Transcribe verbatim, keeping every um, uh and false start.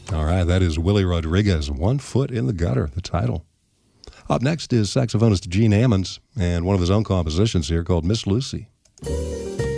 All right, that is Willie Rodriguez, One Foot in the Gutter, the title. Up next is saxophonist Gene Ammons and one of his own compositions here called Miss Lucy.